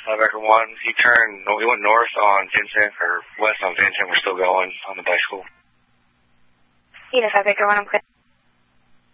Baker 1. He went north on Vincent, or west on Vincent. We're still going on the bicycle. Unit 5 Baker 1, I'm clear.